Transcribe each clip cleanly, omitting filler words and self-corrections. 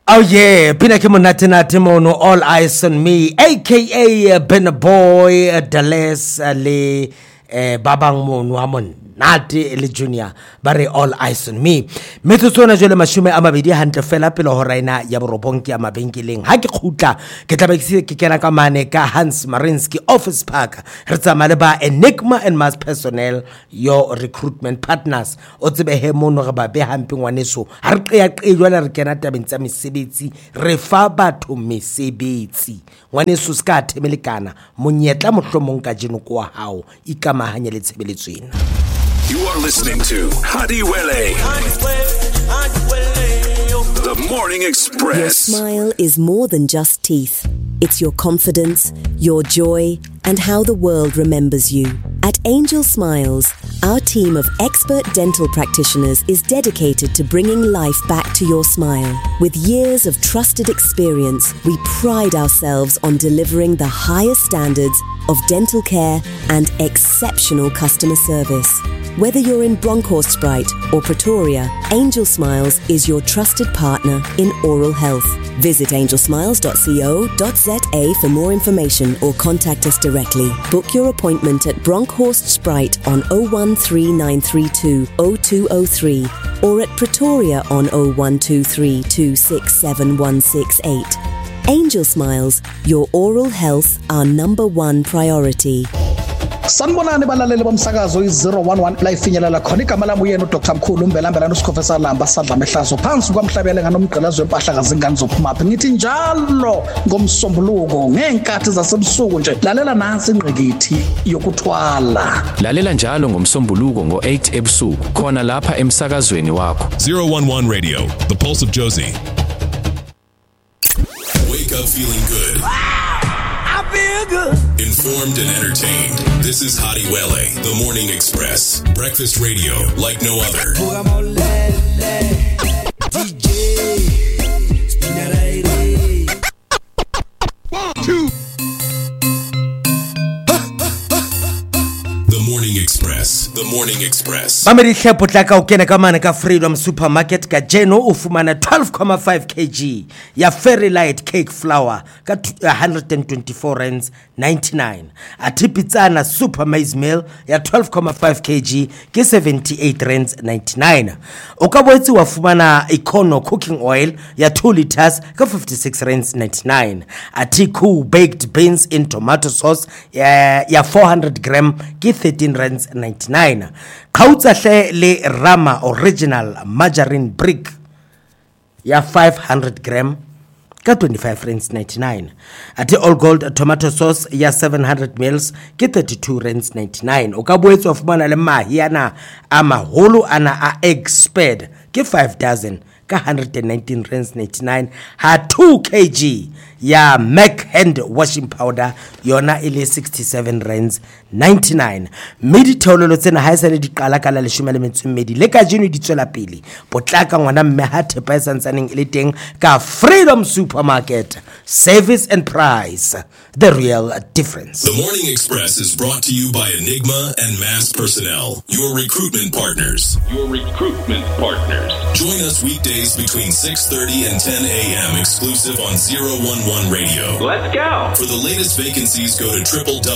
Oh yeah, Pina Kimonatena Timono, All Eyes on Me, aka Ben Boy, Dallas, Le Babang Monuamon. Nati le junior bare All Eyes on Me metsotso jole mashume a mabedi hantle fela pele ho raina ya borobonki ya mabenkeleng ha ke khutla ke tlabekise ke kena ka mane ka Hans Marinsky Office Park re tsamaya le ba Enigma and Mass Personnel your recruitment partners o tsebe he mono re ba be hampe ngwaneso ha re qeya jwale re kena tabeng tsa mesebetsi re fa batho mesebetsi ngwaneso ska themelekana monyetla mohlomong ka jeno kwa hao ikamahanya le tshebeletso ena. You are listening to Hadi Wele, the Morning Express. Your smile is more than just teeth. It's your confidence, your joy, and how the world remembers you. At Angel Smiles, our team of expert dental practitioners is dedicated to bringing life back to your smile. With years of trusted experience, we pride ourselves on delivering the highest standards of dental care and exceptional customer service. Whether you're in Bronkhorst or Pretoria, Angel Smiles is your trusted partner in oral health. Visit angelsmiles.co.za for more information or contact us directly. Book your appointment at Bronkhorst on 013932 0203 or at Pretoria on 0123 267 168. Angel Smiles, your oral health, our number one priority. Sanibonani balaleli bomsakazo i011 la ifinyelela khona igama lami uyena uDr Mkhulu Mbelambela noSikhofesa Lamba sadla mehlazo phansi kwamhlabele nganomgqelazo wempahla kazingane zophumaphi ngithi njalo ngomsombuluko ngenkathi zasebusuku nje lalela nansi ingqikithi yokuthwala lalela njalo ngomsombuluko ngo8 ebusuku khona lapha emsakazweni wakho 011 Radio, the pulse of Josie. Wake up feeling good. I feel good. Informed and entertained. This is Hadi Wele, the Morning Express. Breakfast radio like no other. DJ. One, two. The Morning Express. The Morning Express. Mamedi hlepo tlaka o kena ka mane ka Freedom Supermarket ka jeno o fumana 12.5 kg ya Fairy Light cake flour ka 124 rands 99. Atipitsana Super Maize Meal ya 12.5 kg ke 78 rands 99. O ka boetse wa fumana Econo cooking oil ya 2 liters ka 56 rands 99. Atiku baked beans in tomato sauce ya 400 gram ke 13 rands 99. Kautsa hle le Rama original margarine brick ya 500 gram ka 25 rands 99. Ati all gold tomato sauce ya 700 ml ke 32 rands 99. O ka boetse wa fumana le mahiana a maholo ana a expert ke 5 dozen ka 119 rands 99. Ha 2 kg ya Mac hand washing powder yona ile 67 rands 99. Medi theolelo tsena ha isale di qala ka la 12 le ka jeno di tswela pele potlaka ngwana mme ha thepa e santsaneng ile teng ka Freedom Supermarket. Service and price, the real difference. The Morning Express is brought to you by Enigma and Mass Personnel, your recruitment partners. Your recruitment partners. Join us weekdays between 6:30 and 10 a.m. exclusive on 011 Radio. Let's go. For the latest vacancies, go to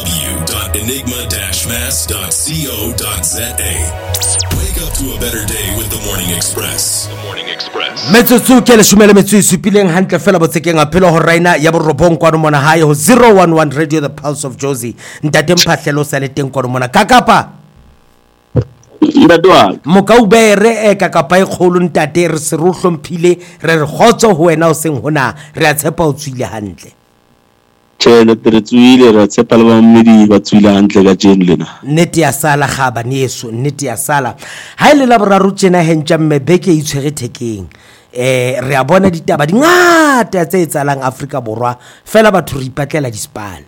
www.enigma-mass.co.za. Wake up to a better day with the Morning Express. The Morning Express. Metsotso ke le shumele metso isupileng hantle fela botsekeng a phelo ho raina ya borobong kwa mona hae ho 011 Radio, the pulse of Josie. Ntate mphahlelo sa le teng kwa mona kakapa Ndadwa mokaubere kakapa e kholo ntate re se ro hlomphile re re khotso ho wena o seng hona re a tshepa o tswile hantle tshele re tswile re tshepa le ba mmedi ba tswile hantle ka jeno lena nnete ya sala gaba neso nnete ya sala ha ile la boraro tsena hentja mmebeke e tshwere thekeng re a bona ditaba di ngata tse etsalang Afrika Borwa fela batho re ipatlela dispal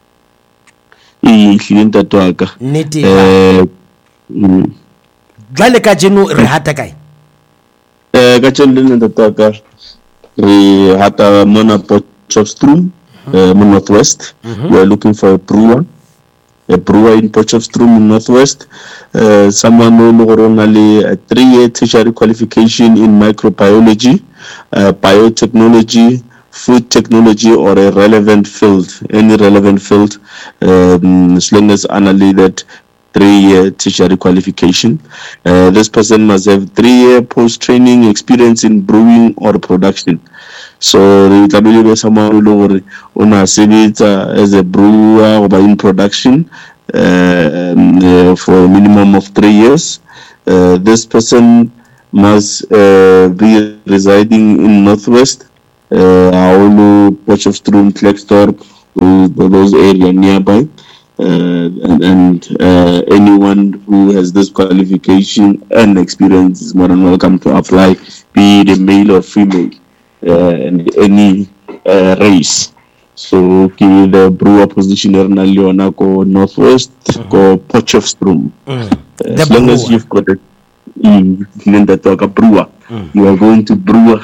hlile ntatwaka nnete jwale ka jeno re hata kae ka jeno lena ntatwaka re hata mona Potchefstroom Northwest. We are looking for a brewer a brewer in Potchefstroom in Northwest, someone who only a 3-year tertiary qualification in microbiology, biotechnology, food technology, or a relevant field, any relevant field, as long as only that 3-year tertiary qualification. This person must have 3-year post-training experience in brewing or production. So the be someone who as a brewer or in production for a minimum of 3 years. This person must be residing in Northwest, Aulu, Potchefstroom, Klerksdorp, those areas nearby. And anyone who has this qualification and experience is more than welcome to apply, be it a male or female, and any race. So the brewer position Leona go Northwest, go Potchefstroom. As long as you've got a brewer, you are going to brew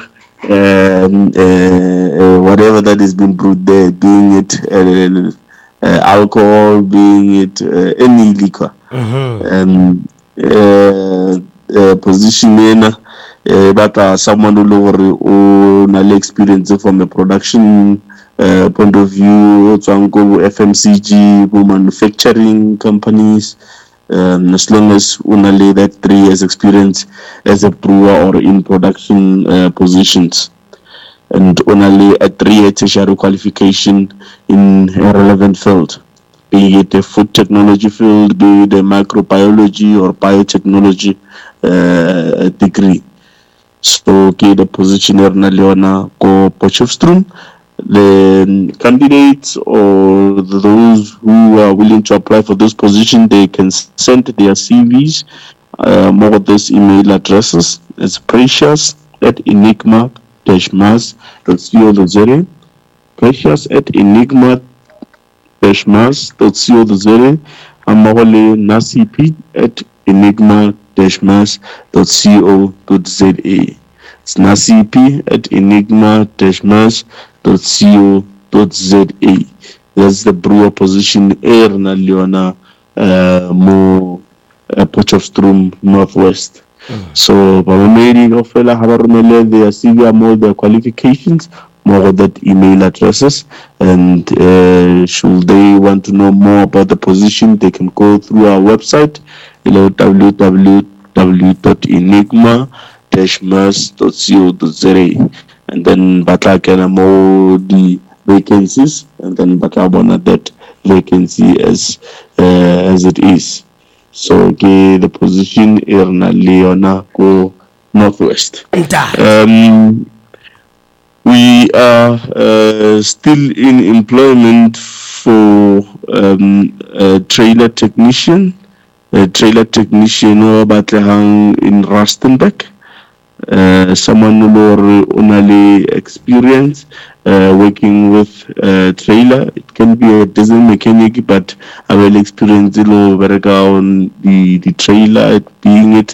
whatever that is being brewed there, being it alcohol, being it any liquor. Position but someone who knows experience from a production point of view, FMCG, manufacturing companies, as long as only that 3 years experience as a brewer or in production positions, and only a 3-year tertiary qualification in a relevant field, be it a food technology field, be it a microbiology or biotechnology degree. So the position Leona go Potchefstroom. The candidates or those who are willing to apply for this position, they can send their CVs more of these email addresses. It's precious@enigma-mas.co.za, precious@enigma-mas.co.za, and nasipi@enigma-mas.co.za. It's nasipi@enigma-mas.co.za. That's the brewer position Erna Leona Potchefstroom Northwest. So Bamameri Ofela Habarumele, their CV more their qualifications, more of that email addresses, and should they want to know more about the position, they can go through our website, www.enigma-mas.co.za, and then Batla more the vacancies, and then Batabona that vacancy as it is. So the position Erna Leona go Northwest. We are still in employment for a trailer technician who Batlehang in Rustenburg. Someone who only experience working with trailer. It can be a diesel mechanic, but I will experience on the trailer, being it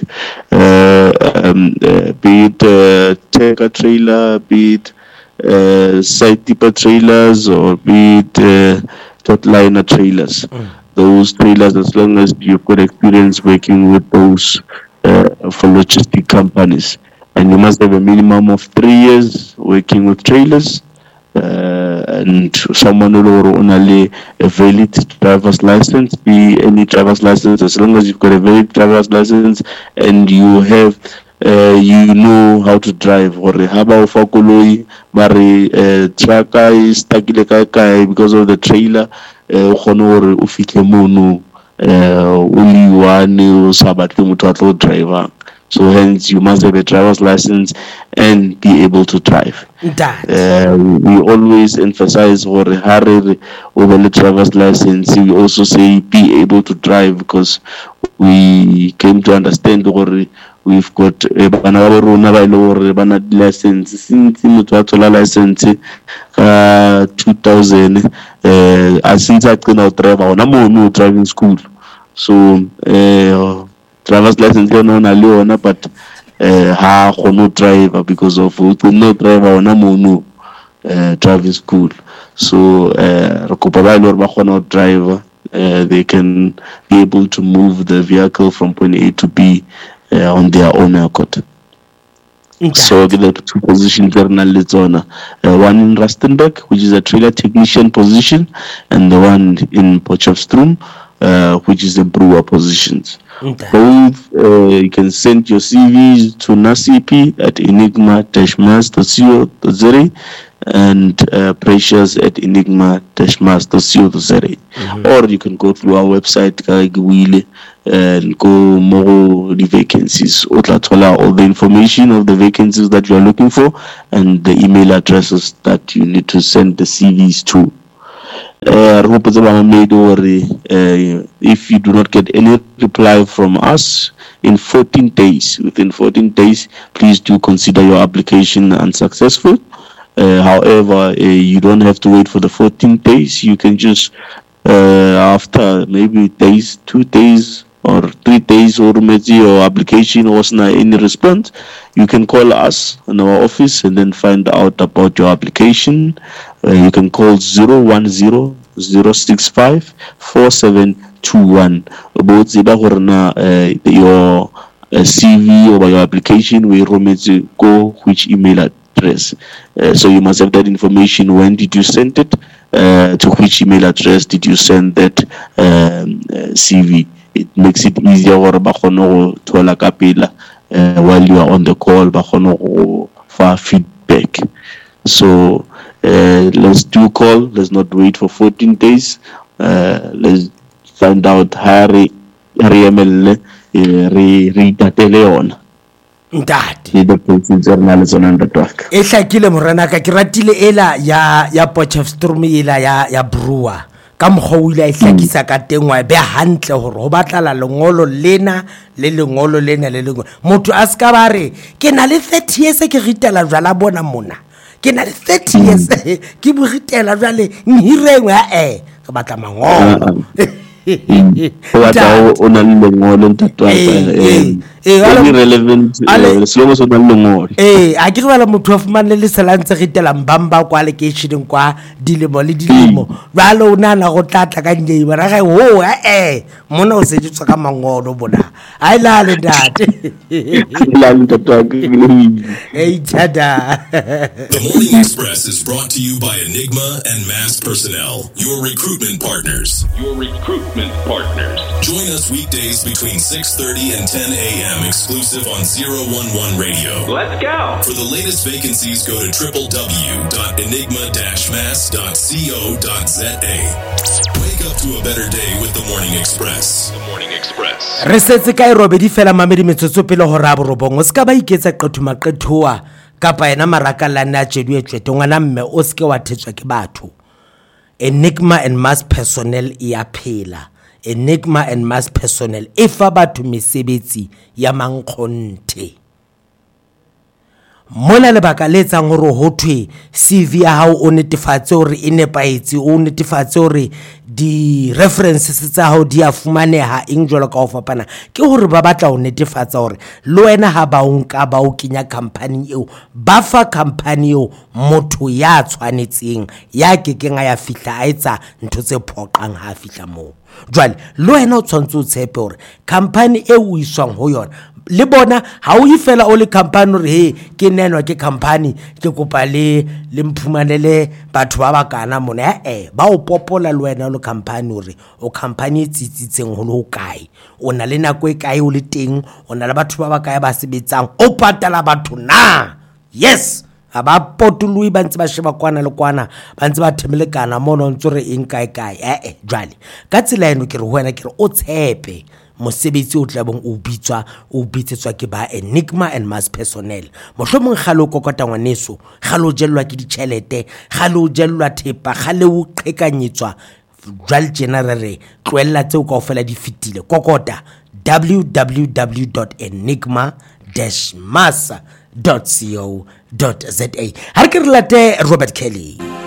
Tega trailer, be it side tipper trailers, or be it totliner trailers. Those trailers, as long as you've got experience working with those for logistic companies, and you must have a minimum of 3 years working with trailers, and someone who only a valid driver's license, be any driver's license, as long as you've got a valid driver's license and you have you know how to drive. Or haba ufa koloi mari trucker is takile kai because of the trailer khono o fihle mono only one o sabatle motho a tlo driver. So hence you must have a driver's license and be able to drive. We always emphasize over the driver's license. We also say be able to drive, because we came to understand we've got a license since license 2000 since I can now drive on driving school. So driver's license but no driver because of no driver on driving school. So driver they can be able to move the vehicle from point A to B on their own accord. So the two positions are one in Rustenburg, which is a trailer technician position, and the one in Potchefstroom, which is a brewer positions. Both you can send your CVs to nasipi at enigma-mas.co.za and Precious at enigma-mas.co.za. Or you can go through our website and go more the vacancies. All the information of the vacancies that you are looking for and the email addresses that you need to send the CVs to. If you do not get any reply from us within 14 days, please do consider your application unsuccessful. However, you don't have to wait for the 14 days. You can just after maybe 2 days or 3 days, or maybe your application was not any response, you can call us in our office and then find out about your application. You can call 010-065-4721 about your CV or your application, where you go which email address. So you must have that information. When did you send it? To which email address did you send that CV? It makes it easier while you are on the call for feedback. So let's do call. Let's not wait for 14 days. Let's find out Harry ML on. Ntate e hlakile morena ka ke ratile ela ya Potchefstroom ela ya brewer ka moghoula e hlakisa ka tengwa be hantle hore ho batlala lengolo lena le lengolo lena le lengolo motho a ska ba re ke na le 30 years ke ritela jwala bona mona ke na le 30 years ke bo ritela jwale nhirengwe re batla mangolo relevant slow so na lengolo a ke bala motho wa fumane le selantse ritela mbamba kwa location kwa dilemo le dilemo jwale o nana go tlatla ka njei bara ga ho mona o se ditshwa ka mangolo bona ai la le date la ntatwa tada. The Morning Express is brought to you by Enigma and Mass Personnel, your recruitment partners. Join us weekdays between 6:30 and 10 a.m. exclusive on 011 Radio. Let's go. For the latest vacancies, go to www.enigma-mass.co.za. Wake up to a better day with the Morning Express. Re setse ka robedi fela mamedi metsotso pele ho ra borobong o ska ba iketsa qethuma qethoa kapa ena maraka la nna tjedu e tshwete ngwana mme o ske wa thetswa ke batho. Enigma and Mass Personnel ya phela. Enigma and Mass Personnel e fa batho mesebetsi ya mankgonte. Mona le baka le tsang hore ho thwe CV ya hao o netefatse hore e nepaetse o netefatse hore di references tsa hao di a fumaneha eng jwalo ka ho fapana ke hore ba batla ho netefatsa hore le wena ha ba o nka ba o kenya company eo ba fa company eo motho ya tshwanetseng ya kekeng ya fihla a etsa ntho tse phoqang ha fihla mo jwale le wena o tshwantse o tshepe hore company eo o iswang ho yona le bona ha o ifela o le company re ke nenwa ke company ke kopa le mphumanele batho ba bakana mona ba o popola le wena le company re o company e tsitsitseng ho lo kae o na le nako e kae o le teng o na le batho ba bakae ba sebetsang o patala batho na yes aba potului ba ntse ba sheba kwana le kwana ba ntse ba themelekana mono ntse re eng kae jwale ka tsela eno ke re ho wena ke re o tshepe mosebetsi o tlabong o bitsetswa ke ba Enigma and Mass Personnel mohlomong khalo kokota ngwaneso khalo jellwa ke ditšhelete khalo jellwa thepa khale o qhekanyetswa jwal generare tloella tseo kaofela di fitile kokota www.enigma-mass.co.za ha ke re late Robert Kelly.